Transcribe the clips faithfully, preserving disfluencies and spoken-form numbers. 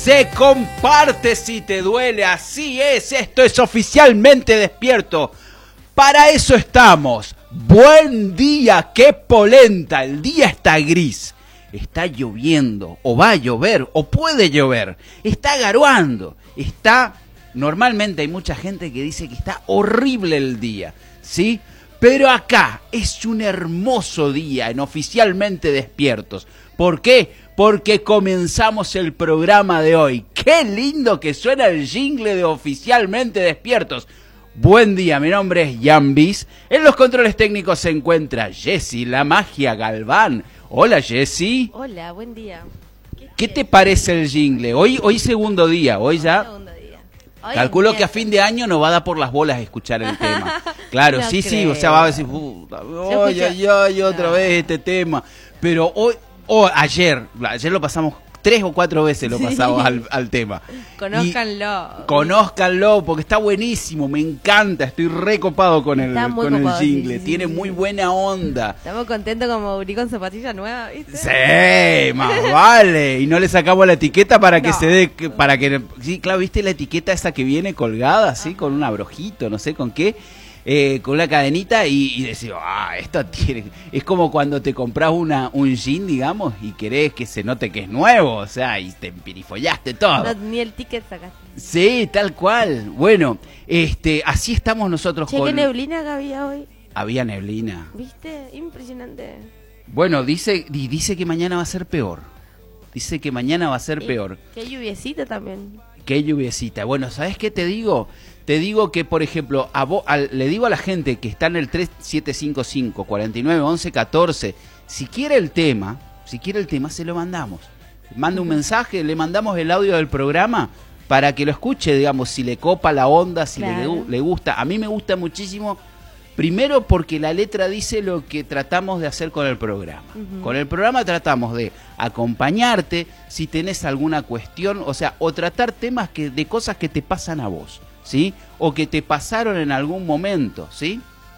Se comparte si te duele, así es, esto es Oficialmente Despierto. Para eso estamos. Buen día, qué polenta, el día está gris. Está lloviendo, o va a llover, o puede llover. Está garuando, está... Normalmente hay mucha gente que dice que está horrible el día, ¿sí? Pero acá es un hermoso día en Oficialmente Despiertos. ¿Por qué? Porque comenzamos el programa de hoy. ¡Qué lindo que suena el jingle de Oficialmente Despiertos! Buen día, mi nombre es Jan Bis. En los controles técnicos se encuentra Jessy, la magia Galván. Hola, Jessy. Hola, buen día. ¿Qué, ¿Qué te parece el jingle? Hoy, hoy segundo día, hoy ya... Segundo día. Hoy Calculo que a fin de año nos va a dar por las bolas escuchar el tema. Claro, No sí, creo. sí, o sea, va a decir, puta, ay, ay, ay, otra No. vez este tema. Pero hoy, o ayer, ayer lo pasamos tres o cuatro veces, lo pasamos Sí. al, al tema. Conózcanlo. Y conózcanlo, porque está buenísimo, me encanta, estoy recopado con el, Está muy con el copado, jingle, sí, sí, tiene sí. muy buena onda. Estamos contentos como Uri con zapatilla nueva, ¿viste? Sí, más vale. Y no le sacamos la etiqueta para que No. se dé, que- para que, sí, claro, viste la etiqueta esa que viene colgada, así, con un abrojito, no sé con qué, eh, con una cadenita y, y decís, ah, esto tiene, es como cuando te compras una, un jean, digamos, y querés que se note que es nuevo, o sea, y te empirifollaste todo. No, ni el ticket sacaste. Sí, tal cual. Bueno, este, así estamos nosotros Che, con... qué neblina que había hoy. Había neblina. ¿Viste? Impresionante. Bueno, dice, y dice que mañana va a ser peor. Dice que mañana va a ser Y peor. Qué lluviecita también. Qué lluviecita. Bueno, ¿sabes qué te digo? Te digo que, por ejemplo, a vos, al- le digo a la gente que está en el tres siete cinco cinco, cuatro nueve once catorce, si quiere el tema, si quiere el tema, se lo mandamos. Manda un mensaje, le mandamos el audio del programa para que lo escuche, digamos, si le copa la onda, si le, Claro. le gusta. A mí me gusta muchísimo, primero porque la letra dice lo que tratamos de hacer con el programa. Ujú. Con el programa tratamos de acompañarte si tenés alguna cuestión, o sea, o tratar temas que, de cosas que te pasan a vos, ¿sí? O que te pasaron en algún momento, ¿sí?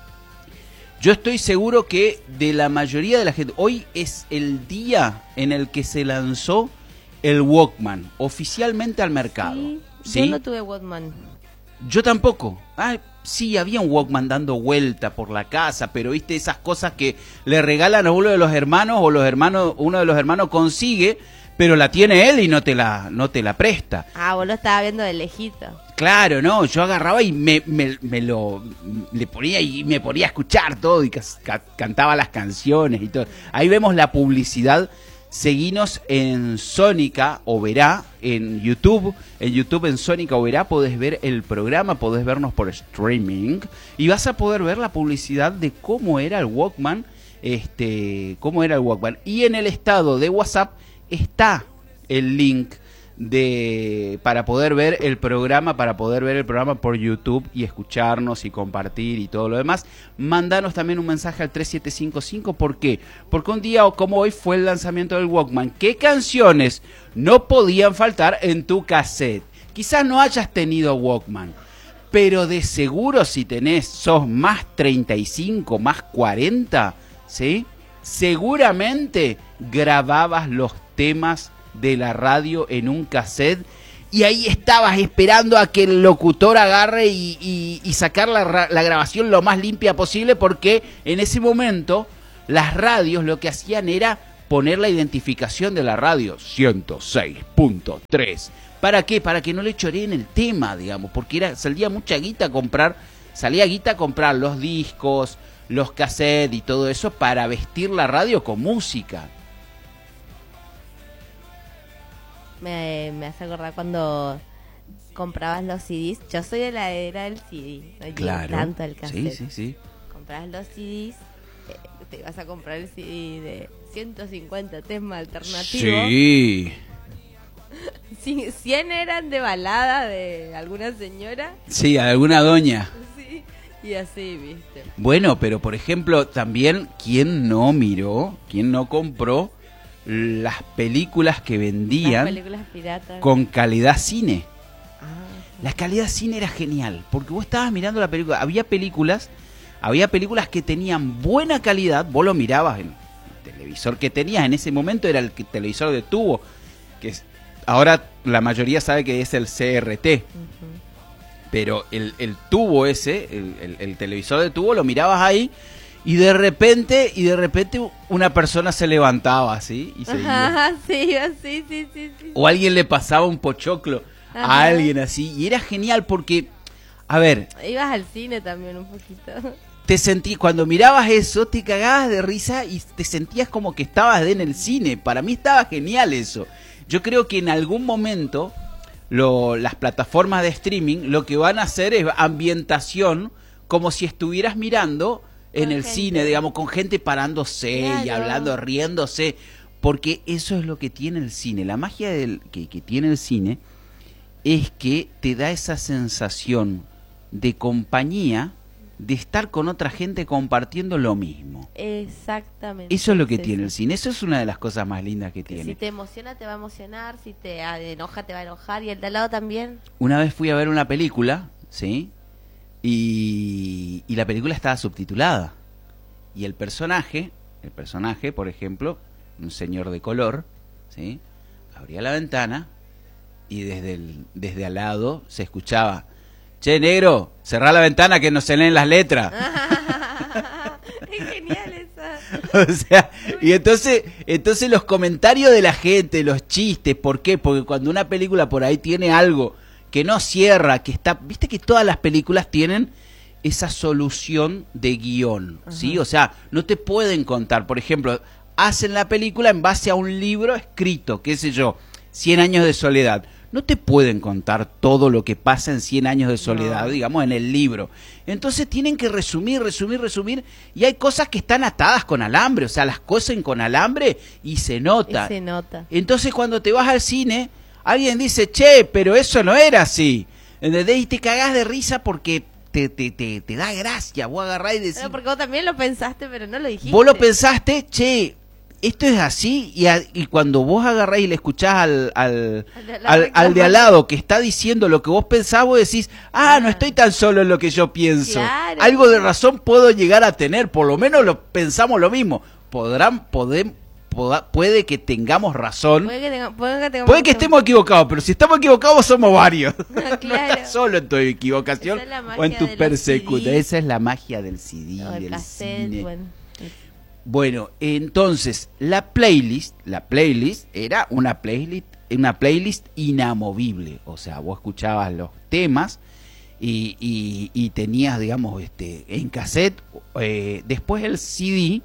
Yo estoy seguro que de la mayoría de la gente, hoy es el día en el que se lanzó el Walkman oficialmente al mercado. Sí, ¿sí? Yo no tuve Walkman. Yo tampoco. Ah, sí, había un Walkman dando vuelta por la casa, pero viste esas cosas que le regalan a uno de los hermanos o los hermanos, uno de los hermanos consigue, pero la tiene él y no te la, no te la presta. Ah, vos lo estabas viendo de lejito. Claro, no, yo agarraba y me, me, me lo le ponía y me ponía a escuchar todo y cas- ca- cantaba las canciones y todo. Ahí vemos la publicidad. Seguinos en Sónica Oberá en YouTube. En YouTube en Sónica Oberá podés ver el programa, podés vernos por streaming y vas a poder ver la publicidad de cómo era el Walkman, este, cómo era el Walkman. Y en el estado de WhatsApp está el link de para poder ver el programa, para poder ver el programa por YouTube y escucharnos y compartir y todo lo demás. Mándanos también un mensaje al tres siete cinco cinco. ¿Por qué? Porque un día como hoy fue el lanzamiento del Walkman. ¿Qué canciones no podían faltar en tu cassette? Quizás no hayas tenido Walkman, pero de seguro si tenés, sos más treinta y cinco, más cuarenta, ¿sí? Seguramente grababas los temas de la radio en un cassette y ahí estabas esperando a que el locutor agarre y, y, y sacar la, ra- la grabación lo más limpia posible, porque en ese momento las radios lo que hacían era poner la identificación de la radio ciento seis punto tres. ¿Para qué? Para que no le choreen el tema, digamos, porque era, salía mucha guita a comprar, salía guita a comprar los discos, los cassettes y todo eso para vestir la radio con música. Me, me hace acordar cuando comprabas los C Ds. Yo soy de la era del C D. No llegué Claro. tanto al Sí, cassette. sí, sí. Comprabas los C Ds. eh, te ibas a comprar el C D de ciento cincuenta temas alternativos. Sí. Sí, cien eran de balada de alguna señora. Sí, alguna doña. Sí, y así, viste. Bueno, pero por ejemplo, también, ¿quién no miró, quién no compró las películas que Las vendían películas piratas. con calidad cine? Ah, La calidad cine era genial, porque vos estabas mirando la película, había películas, había películas que tenían buena calidad, vos lo mirabas en el televisor que tenías en ese momento, era el que- televisor de tubo, que es- ahora la mayoría sabe que es el C R T. Uh-huh. Pero el, el tubo ese, el, el, el televisor de tubo, lo mirabas ahí y de repente, y de repente una persona se levantaba así y se iba. Sí, sí, sí, sí, sí. O alguien le pasaba un pochoclo Ajá. a alguien así. Y era genial porque, a ver... Ibas al cine también un poquito. Te sentí, cuando mirabas eso, te cagabas de risa y te sentías como que estabas en el cine. Para mí estaba genial eso. Yo creo que en algún momento... Lo, las plataformas de streaming lo que van a hacer es ambientación como si estuvieras mirando en con el gente. Cine, digamos, con gente parándose claro. y hablando, riéndose, porque eso es lo que tiene el cine. La magia del, que, que tiene el cine es que te da esa sensación de compañía, de estar con otra gente compartiendo lo mismo. Exactamente. Eso es lo que sí, tiene sí. el cine. Eso es una de las cosas más lindas que, que tiene. Si te emociona, te va a emocionar. Si te enoja, te va a enojar. Y el de al lado también. Una vez fui a ver una película, ¿sí? Y, y la película estaba subtitulada. Y el personaje, el personaje, por ejemplo, un señor de color, ¿sí? Abría la ventana y desde, el, desde al lado se escuchaba: che, negro, cerrá la ventana que no se leen las letras. Es genial esa. O sea, y entonces, entonces los comentarios de la gente, los chistes, ¿por qué? Porque cuando una película por ahí tiene algo que no cierra, que está, viste que todas las películas tienen esa solución de guión, ¿sí? Ajá. O sea, no te pueden contar, por ejemplo, hacen la película en base a un libro escrito, qué sé yo, Cien años de soledad. No te pueden contar todo lo que pasa en Cien años de soledad, no. digamos, en el libro. Entonces tienen que resumir, resumir, resumir, y hay cosas que están atadas con alambre, o sea, las cosen con alambre y se nota. Y se nota. Entonces cuando te vas al cine, alguien dice: che, pero eso no era así. ¿Entendés? Y te cagás de risa porque te, te, te, te da gracia. Vos agarrás y decís... No, porque vos también lo pensaste, pero no lo dijiste. Vos lo pensaste, che... Esto es así, y, a, y cuando vos agarrás y le escuchás al, al, al, al de al lado que está diciendo lo que vos pensás, vos decís: ah, no estoy tan solo en lo que yo pienso. Claro. Algo de razón puedo llegar a tener, por lo menos lo pensamos lo mismo. Podrán, poder, poda, puede que tengamos razón, puede que, tenga, puede que, tengamos puede que estemos equivocados, pero si estamos equivocados somos varios. No, claro. No estás solo en tu equivocación es o en tu persecución. Esa es la magia del C D, no, del cassette, cine. Bueno. Bueno, entonces la playlist, la playlist era una playlist, una playlist inamovible, o sea, vos escuchabas los temas y, y, y tenías, digamos, este, en cassette. Eh, después el C D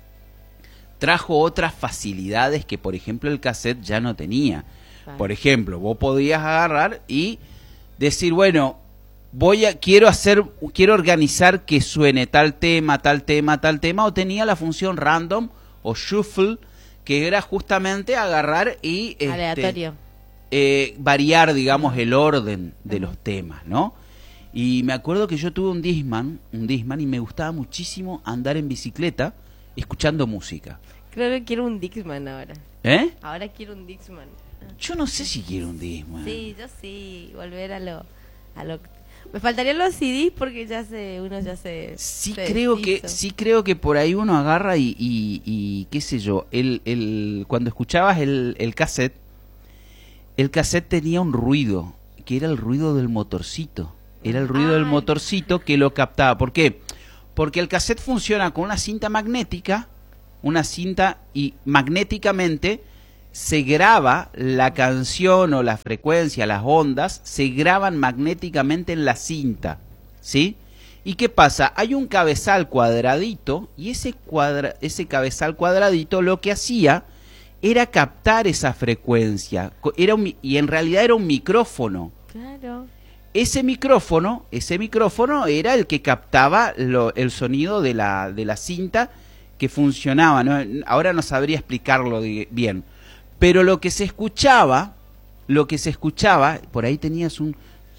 trajo otras facilidades que, por ejemplo, el cassette ya no tenía. Vale. Por ejemplo, vos podías agarrar y decir: bueno, voy a quiero hacer quiero organizar que suene tal tema, tal tema, tal tema, o tenía la función random o shuffle, que era justamente agarrar y aleatorio. Este, eh, variar, digamos, el orden de los temas, ¿no? Y me acuerdo que yo tuve un Discman, un Discman y me gustaba muchísimo andar en bicicleta escuchando música. Creo que quiero un Dixman ahora. ¿Eh? Ahora quiero un Dixman. Yo no sé si quiero un Discman. Sí, yo sí, volver a lo a lo me faltarían los C Ds porque ya se uno ya se sí se creo deshizo. que sí creo que por ahí uno agarra y, y, y qué sé yo, el, el cuando escuchabas el, el cassette, el cassette tenía un ruido que era el ruido del motorcito, era el ruido Ay. del motorcito que lo captaba. ¿Por qué? Porque el cassette funciona con una cinta magnética, una cinta, y magnéticamente se graba la canción o la frecuencia, las ondas, se graban magnéticamente en la cinta, ¿sí? ¿Y qué pasa? Hay un cabezal cuadradito y ese, cuadra, ese cabezal cuadradito lo que hacía era captar esa frecuencia, era un, y en realidad era un micrófono. Claro. Ese micrófono, ese micrófono era el que captaba lo, el sonido de la, de la cinta que funcionaba, ¿no? Ahora no sabría explicarlo de, bien. Pero lo que se escuchaba, lo que se escuchaba, por ahí tenías un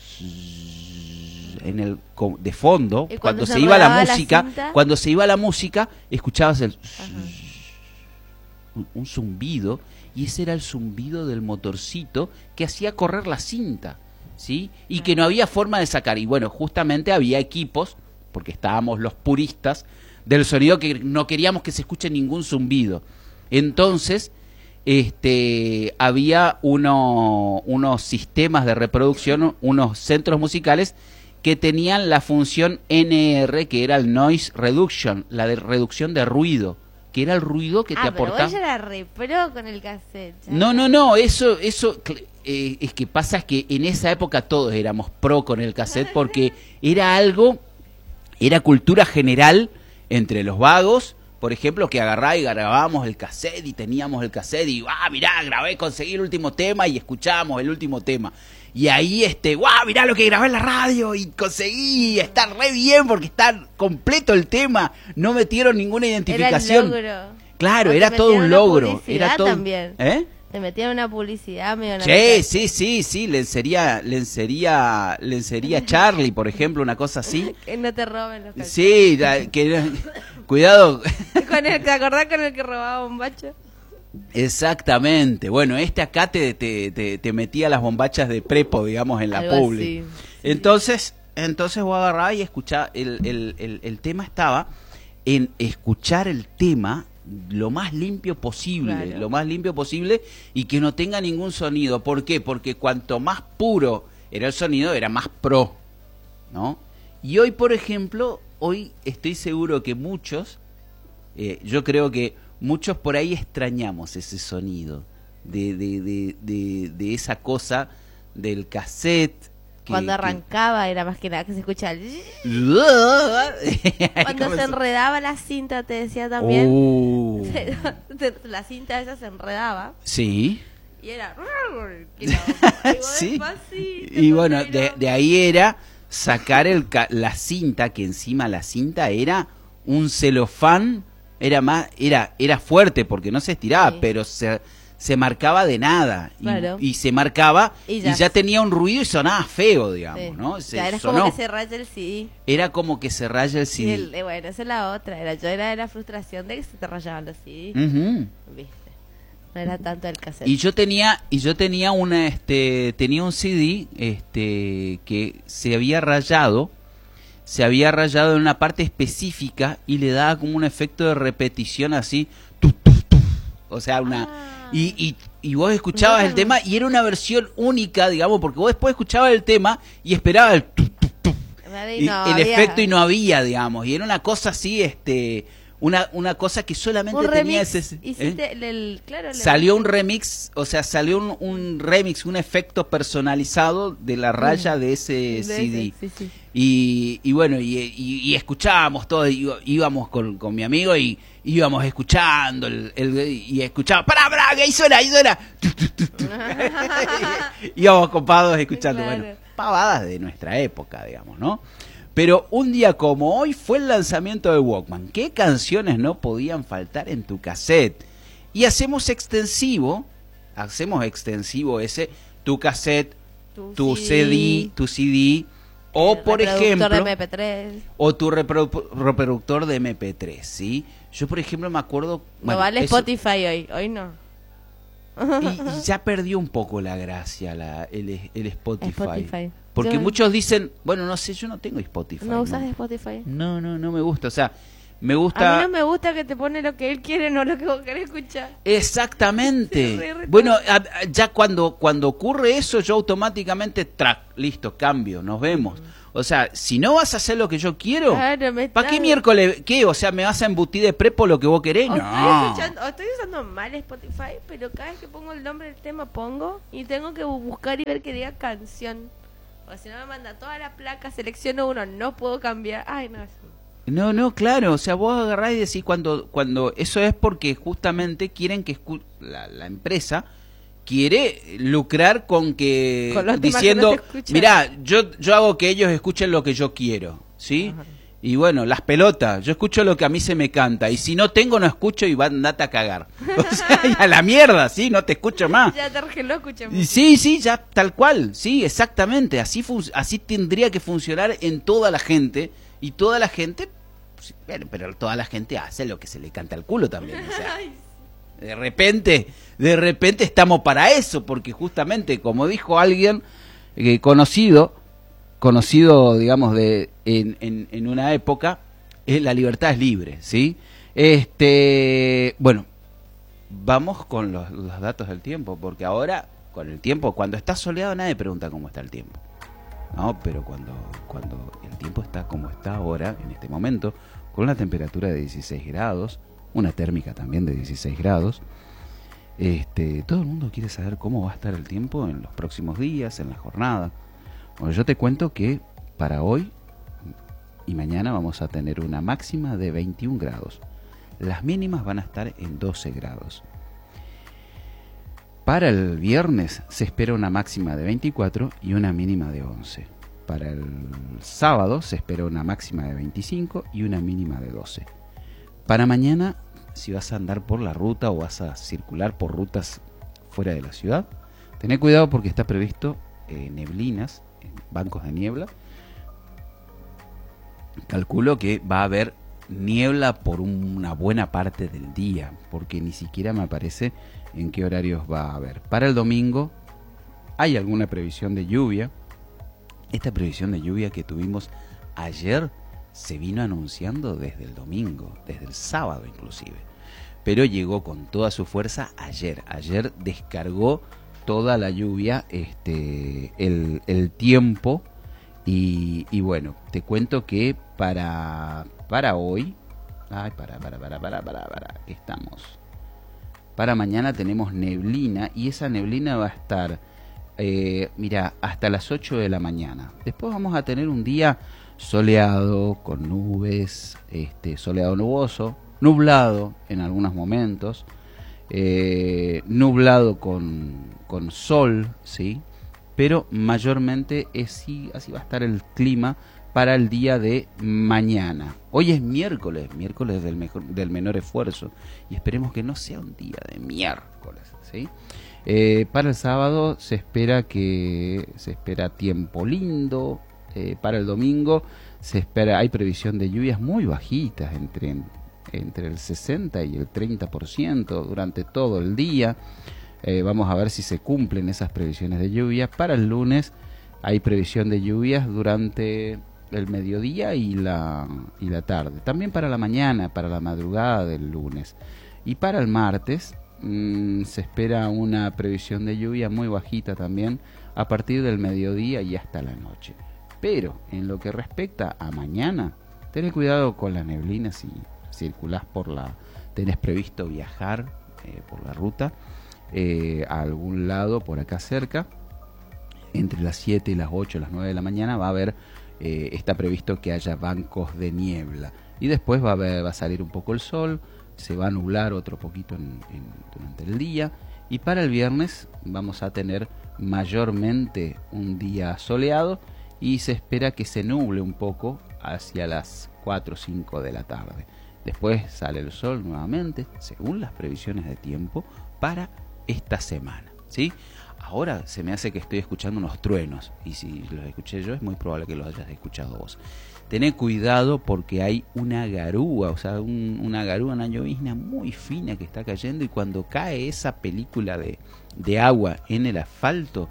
en el de fondo, cuando, cuando se, se iba la música, la cuando se iba la música, escuchabas el un, un zumbido, y ese era el zumbido del motorcito que hacía correr la cinta, ¿sí? Y que no había forma de sacar. Y bueno, justamente había equipos, porque estábamos los puristas del sonido, que no queríamos que se escuche ningún zumbido. Entonces este, había uno, unos sistemas de reproducción, unos centros musicales que tenían la función N R, que era el Noise Reduction, la de reducción de ruido, que era el ruido que ah, te aportaba. Pero vos ya era re pro con el cassette. Ya. No, no, no, eso, eso eh, es que pasa es que en esa época todos éramos pro con el cassette porque era algo, era cultura general entre los vagos, por ejemplo, que agarrá y grabábamos el cassette y teníamos el cassette y, ah, mirá, grabé, conseguí el último tema y escuchábamos el último tema. Y ahí, este, guau, mirá lo que grabé en la radio y conseguí estar re bien porque está completo el tema. No metieron ninguna identificación. Era el logro. Claro, o era todo un logro. Era todo. También. ¿Eh? Te metían una publicidad medio. Sí, sí, sí, sí, lencería, lencería, lencería Charlie, por ejemplo, una cosa así. Que no te roben los calzones. Sí, la, que cuidado. Con el, ¿te acordás con el que robaba bombacha? Exactamente. Bueno, este acá te, te, te, te metía las bombachas de prepo, digamos, en la Algo publi. así, Entonces, entonces vos agarrabas y escuchabas, el, el, el, el tema estaba en escuchar el tema lo más limpio posible, claro. lo más limpio posible y que no tenga ningún sonido. ¿Por qué? Porque cuanto más puro era el sonido, era más pro, ¿no? Y hoy, por ejemplo, hoy estoy seguro que muchos, eh, yo creo que muchos por ahí extrañamos ese sonido de, de, de, de, de esa cosa del cassette. Que, Cuando arrancaba que... era más que nada que se escuchaba el... Cuando se eso? enredaba la cinta, te decía también. Uh. La cinta esa se enredaba. Sí. Y era... Sí. Y bueno, de, de ahí era sacar el ca la cinta, que encima la cinta era un celofán, era más, era, era fuerte porque no se estiraba, sí. pero se... se marcaba de nada y, claro. y se marcaba y ya. y ya tenía un ruido y sonaba feo, digamos, sí. ¿no? Se ya era sonó. como que se raya el C D. Era como que se raya el C D. El, eh, bueno, esa es la otra. Era, yo era de la frustración de que se te rayaban los C D. Uh-huh. ¿Viste? No era tanto el cassette. Y yo tenía y yo tenía una este tenía un C D este que se había rayado, se había rayado en una parte específica y le daba como un efecto de repetición así, tuf, tuf, tuf. O sea, una ah. Y, y, y vos escuchabas no, el tema y era una versión única, digamos, porque vos después escuchabas el tema y esperabas el, tu, tu, tu, y, no, el había... efecto y no había, digamos, y era una cosa así, este, una, una cosa que solamente un tenía remix, ese... ¿eh? el, el, claro, salió un remix, o sea, salió un, un remix, un efecto personalizado de la raya de ese de C D. Ese, sí, sí. Y, y bueno, y, y, y escuchábamos todo, y, íbamos con, con mi amigo y íbamos escuchando el, el, y escuchábamos, pará, pará, que ahí suena, ahí suena. Íbamos copados escuchando, claro. Bueno, pavadas de nuestra época, digamos, ¿no? Pero un día como hoy fue el lanzamiento de Walkman. ¿Qué canciones no podían faltar en tu cassette? Y hacemos extensivo, hacemos extensivo ese, tu cassette, tu, tu C D, tu C D, o por ejemplo, de M P tres. O tu reprodu reproductor de M P tres, ¿sí? Yo, por ejemplo, me acuerdo... No bueno, vale eso, Spotify hoy, hoy no. Y, y ya perdió un poco la gracia la, el, el Spotify. Spotify. Porque yo... muchos dicen, bueno, no sé, yo no tengo Spotify. ¿No usas ¿no? Spotify? No, no, no me gusta, o sea, me gusta... A mí no me gusta que te pone lo que él quiere, no lo que vos querés escuchar. Exactamente. Sí, bueno, a, a, ya cuando, cuando ocurre eso, yo automáticamente, track, listo, cambio, nos vemos. Mm. O sea, si no vas a hacer lo que yo quiero, claro, ¿para qué miércoles? ¿Qué? O sea, ¿me vas a embutir de prepo lo que vos querés? O no. Estoy, escuchando, o estoy usando mal Spotify, pero cada vez que pongo el nombre del tema pongo y tengo que buscar y ver que diga canción. O si no me manda toda la placa, selecciono uno, no puedo cambiar. Ay, no. No, no, claro. O sea, vos agarrás y decís cuando, cuando eso es porque justamente quieren que la, la empresa quiere lucrar con que con diciendo, que no mirá, yo yo hago que ellos escuchen lo que yo quiero, ¿sí? Ajá. Y bueno, las pelotas, yo escucho lo que a mí se me canta y si no tengo no escucho y va andate a cagar. O sea, y a la mierda, sí, no te escucho más. Ya te arregló, escuchamos. Sí, sí, ya tal cual, sí, exactamente, así así tendría que funcionar en toda la gente y toda la gente, pero, pero toda la gente hace lo que se le canta al culo también, o sea. De repente, de repente estamos para eso, porque justamente, como dijo alguien eh, conocido, conocido, digamos, de en, en, en una época, eh, la libertad es libre, ¿sí? Este, bueno, vamos con los, los datos del tiempo, porque ahora, con el tiempo, cuando está soleado nadie pregunta cómo está el tiempo, ¿no? Pero cuando, cuando el tiempo está como está ahora, en este momento, con una temperatura de dieciséis grados, una térmica también de dieciséis grados, este, todo el mundo quiere saber cómo va a estar el tiempo en los próximos días, en la jornada. Bueno, yo te cuento que para hoy y mañana vamos a tener una máxima de veintiún grados. Las mínimas van a estar en doce grados. Para el viernes se espera una máxima de veinticuatro y una mínima de once. Para el sábado se espera una máxima de veinticinco y una mínima de doce. Para mañana, si vas a andar por la ruta o vas a circular por rutas fuera de la ciudad, tené cuidado porque está previsto eh, neblinas, bancos de niebla. Calculo que va a haber niebla por una buena parte del día, porque ni siquiera me aparece en qué horarios va a haber. Para el domingo hay alguna previsión de lluvia. Esta previsión de lluvia que tuvimos ayer se vino anunciando desde el domingo, desde el sábado inclusive, pero llegó con toda su fuerza ayer. Ayer descargó toda la lluvia, este, el, el tiempo. Y, y bueno, te cuento que para, para hoy, ay, para, para, para, para, para, para, ¿qué estamos? Para mañana tenemos neblina y esa neblina va a estar, eh, mira, hasta las ocho de la mañana. Después vamos a tener un día soleado, con nubes, este, soleado nuboso, nublado en algunos momentos, eh, nublado con, con sol, ¿sí? Pero mayormente es, sí, así va a estar el clima para el día de mañana. Hoy es miércoles, miércoles del, mejor, del menor esfuerzo, y esperemos que no sea un día de miércoles, ¿sí? Eh, para el sábado se espera que se espera tiempo lindo. Eh, para el domingo se espera, hay previsión de lluvias muy bajitas, entre, entre el sesenta y el treinta por ciento durante todo el día. Eh, vamos a ver si se cumplen esas previsiones de lluvia. Para el lunes hay previsión de lluvias durante el mediodía y la, y la tarde. También para la mañana, para la madrugada del lunes. Y para el martes mmm, se espera una previsión de lluvia muy bajita también a partir del mediodía y hasta la noche. Pero en lo que respecta a mañana, tened cuidado con la neblina si circulás por la... tenés previsto viajar eh, por la ruta. Eh, a algún lado por acá cerca, entre las siete y las ocho, las nueve de la mañana va a haber, eh, está previsto que haya bancos de niebla y después va a, haber, va a salir un poco el sol, se va a nublar otro poquito en, en, durante el día, y para el viernes vamos a tener mayormente un día soleado y se espera que se nuble un poco hacia las cuatro o cinco de la tarde. Después sale el sol nuevamente según las previsiones de tiempo para esta semana, ¿sí? Ahora se me hace que estoy escuchando unos truenos, y si los escuché yo es muy probable que los hayas escuchado vos. Tened cuidado porque hay una garúa, o sea, un, una garúa, una llovizna muy fina que está cayendo, y cuando cae esa película de, de agua en el asfalto,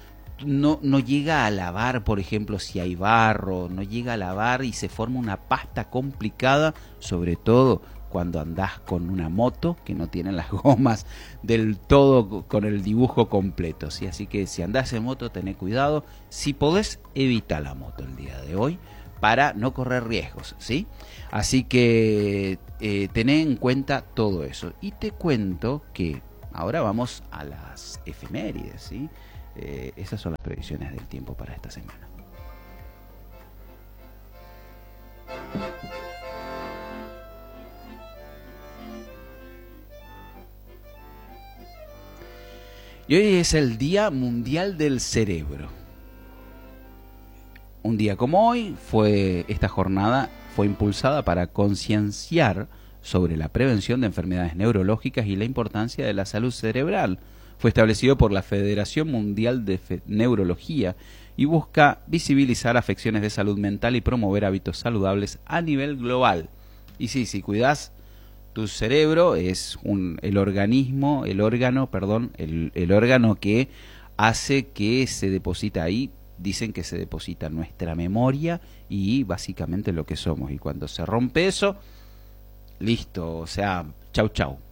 no, no llega a lavar, por ejemplo, si hay barro, no llega a lavar y se forma una pasta complicada, sobre todo cuando andás con una moto que no tiene las gomas del todo con el dibujo completo, ¿sí? Así que si andás en moto, tené cuidado. Si podés, evita la moto el día de hoy para no correr riesgos, ¿sí? Así que eh, tené en cuenta todo eso. Y te cuento que ahora vamos a las efemérides, ¿sí? Eh, esas son las previsiones del tiempo para esta semana. Y hoy es el Día Mundial del Cerebro. Un día como hoy, fue esta jornada fue impulsada para concienciar sobre la prevención de enfermedades neurológicas y la importancia de la salud cerebral. Fue establecido por la Federación Mundial de Fe- Neurología y busca visibilizar afecciones de salud mental y promover hábitos saludables a nivel global. Y sí, si cuidás tu cerebro, es un, el organismo, el órgano, perdón, el, el órgano que hace que se deposita ahí, dicen que se deposita nuestra memoria y básicamente lo que somos. Y cuando se rompe eso, listo, o sea, chau chau.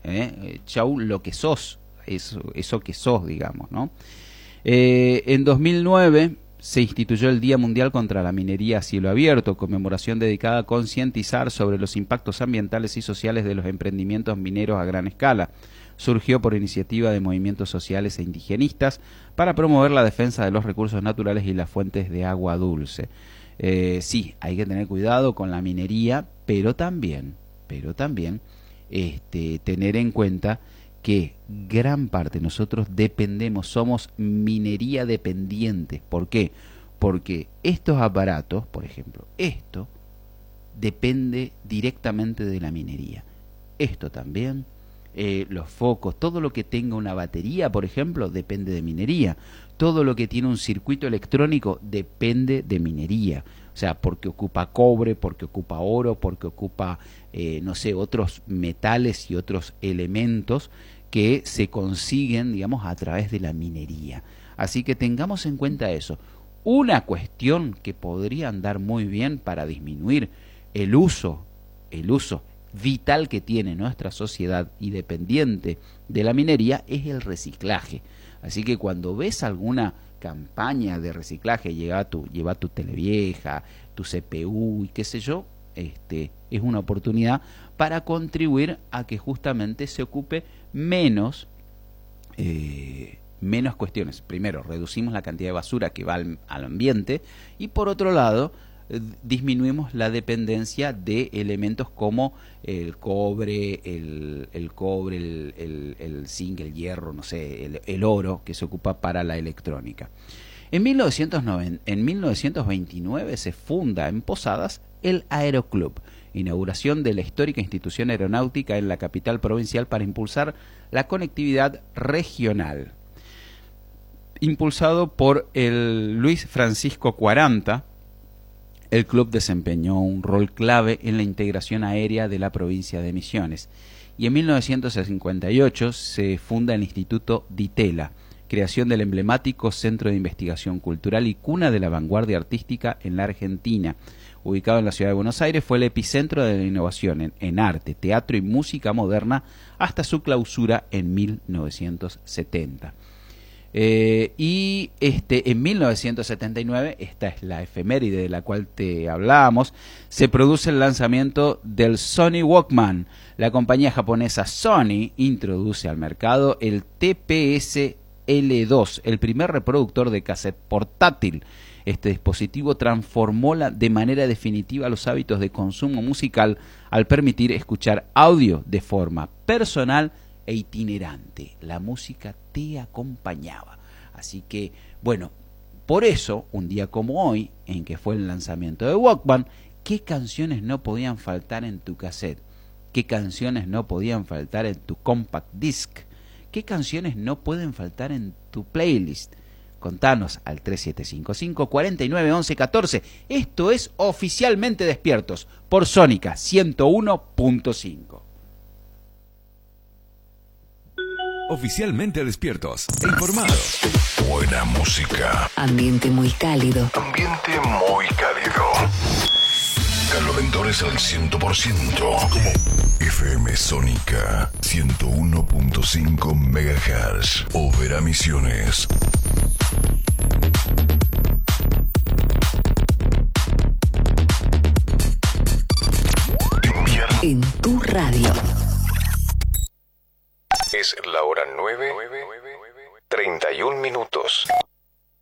¿eh? Chau lo que sos, eso, eso que sos, digamos, ¿no? Eh, en dos mil nueve se instituyó el Día Mundial contra la Minería a Cielo Abierto, conmemoración dedicada a concientizar sobre los impactos ambientales y sociales de los emprendimientos mineros a gran escala. Surgió por iniciativa de movimientos sociales e indigenistas para promover la defensa de los recursos naturales y las fuentes de agua dulce. Eh, sí, hay que tener cuidado con la minería, pero también, pero también este, tener en cuenta que gran parte nosotros dependemos, somos minería dependientes. ¿Por qué? Porque estos aparatos, por ejemplo, esto depende directamente de la minería. Esto también, eh, los focos, todo lo que tenga una batería, por ejemplo, depende de minería. Todo lo que tiene un circuito electrónico depende de minería. O sea, porque ocupa cobre, porque ocupa oro, porque ocupa, eh, no sé, otros metales y otros elementos que se consiguen, digamos, a través de la minería. Así que tengamos en cuenta eso. Una cuestión que podría andar muy bien para disminuir el uso, el uso vital que tiene nuestra sociedad y dependiente de la minería es el reciclaje. Así que cuando ves alguna campaña de reciclaje, lleva tu, lleva tu televieja, tu C P U y qué sé yo, este, es una oportunidad para contribuir a que justamente se ocupe menos, eh, menos cuestiones. Primero, reducimos la cantidad de basura que va al, al ambiente y por otro lado, eh, disminuimos la dependencia de elementos como el cobre, el, el cobre, el, el, el zinc, el hierro, no sé, el, el oro que se ocupa para la electrónica. En, mil novecientos noventa, en mil novecientos veintinueve se funda en Posadas el Aeroclub, inauguración de la histórica institución aeronáutica en la capital provincial para impulsar la conectividad regional. Impulsado por el Luis Francisco Cuaranta, el club desempeñó un rol clave en la integración aérea de la provincia de Misiones. Y en mil novecientos cincuenta y ocho se funda el Instituto Ditela, creación del emblemático Centro de Investigación Cultural y cuna de la vanguardia artística en la Argentina. Ubicado en la ciudad de Buenos Aires, fue el epicentro de la innovación en, en arte, teatro y música moderna hasta su clausura en mil novecientos setenta. Eh, y este, en mil novecientos setenta y nueve, esta es la efeméride de la cual te hablábamos, se produce el lanzamiento del Sony Walkman. La compañía japonesa Sony introduce al mercado el T P S L dos, el primer reproductor de cassette portátil. Este dispositivo transformó la, de manera definitiva los hábitos de consumo musical al permitir escuchar audio de forma personal e itinerante. La música te acompañaba. Así que, bueno, por eso, un día como hoy, en que fue el lanzamiento de Walkman, ¿qué canciones no podían faltar en tu cassette? ¿Qué canciones no podían faltar en tu compact disc? ¿Qué canciones no pueden faltar en tu playlist? Contanos al tres siete cinco cinco, cuatro nueve uno uno uno cuatro. Esto es Oficialmente Despiertos por Sónica ciento uno punto cinco. Oficialmente Despiertos, informados. Buena música. Ambiente muy cálido. Ambiente muy cálido. Caloventores al cien por ciento. F M Sónica ciento uno punto cinco megahertz. Opera Misiones. En tu radio. Es la hora nueve, treinta y un minutos.